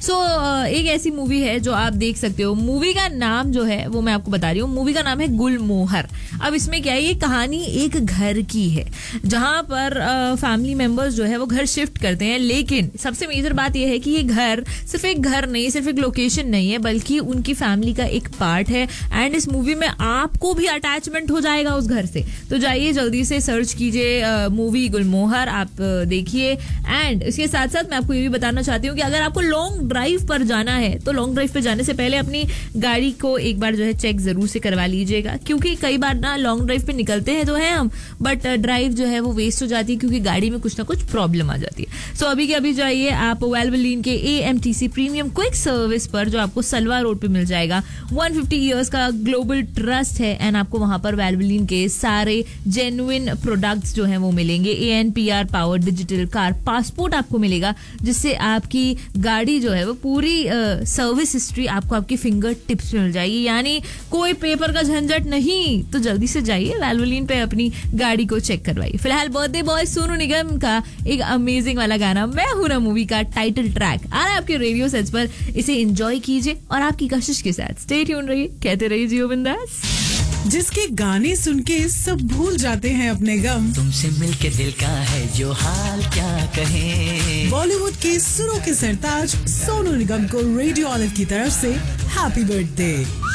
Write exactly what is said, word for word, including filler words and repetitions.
सो so, एक ऐसी movie है जो आप देख सकते हो. मूवी का नाम जो है वो मैं आपको बता रही हूँ. मूवी का नाम है गुलमोहर. अब इसमें क्या है, ये कहानी एक घर की है जहां पर फैमिली मेंबर्स जो है वो घर शिफ्ट करते हैं. लेकिन सबसे मेजर बात यह है कि ये घर सिर्फ एक घर नहीं, सिर्फ एक लोकेशन नहीं है, बल्कि उनकी फैमिली का एक पार्ट है. एंड इस मूवी में आपको भी अटैचमेंट हो जाएगा उस घर से. तो जाइए जल्दी से सर्च कीजिए मूवी गुलमोहर, आप देखिए. एंड इसके साथ साथ मैं आपको ये भी बताना चाहती हूँ कि अगर आपको लॉन्ग ड्राइव पर जाना है तो लॉन्ग ड्राइव पर जाने से पहले अपनी गाड़ी को एक बार जो है चेक जरूर से करवा लीजिएगा, क्योंकि कई बार ना लॉन्ग ड्राइव पे निकलते हैं तो है हम, बट ड्राइव जो है वो वेस्ट हो जाती है क्योंकि गाड़ी में कुछ ना कुछ प्रॉब्लम आ जाती है. सो so, अभी के अभी जाइए आप वेल्वोलिन के A M T C premium quick service पर, जो आपको सलवा रोड पे मिल जाएगा. एक सौ पचास इयर्स का ग्लोबल ट्रस्ट है एंड आपको वहां पर वेल्वोलिन के सारे जेन्युइन प्रोडक्ट्स जो है वो मिलेंगे. A N P R power digital car passport आपको मिलेगा, जिससे आपकी गाड़ी जो है वो पूरी सर्विस हिस्ट्री आपको आपकी फिंगर टिप्स में मिल जाएगी. यानी कोई पेपर का झंझट नहीं. तो जल्दी से जाइए वेल्वोलिन पे अपनी गाड़ी को चेक करवाइए. फिलहाल बर्थडे बॉय सोनू निगम का एक अमेजिंग वाला गाना मैं हूं ना मूवी का टाइटल ट्रैक आ रहा है आपके रेडियो सेट्स पर. इसे एंजॉय कीजिए और आपकी कशिश के साथ स्टे ट्यून रहिए. कहते रहिए जियो बिंदास. जिसके गाने सुन के सब भूल जाते हैं अपने गम. तुमसे मिलके दिल का है जो हाल क्या कहे. बॉलीवुड के सुरों के सरताज सोनू निगम को रेडियो ऑलिव की तरफ से हैप्पी बर्थडे.